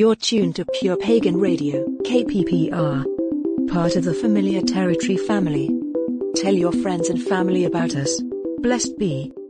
You're tuned to Pure Pagan Radio, KPPR. Part of the Familiar Territory family. Tell your friends and family about us. Blessed be.